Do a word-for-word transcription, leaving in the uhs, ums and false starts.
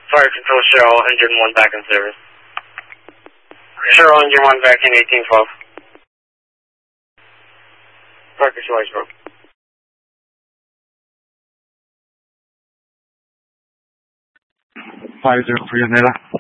Fire Control Cheryl, engine one back in service. Cheryl, engine one back in eighteen twelve. Parker Schweisbrook. five zero three Anela.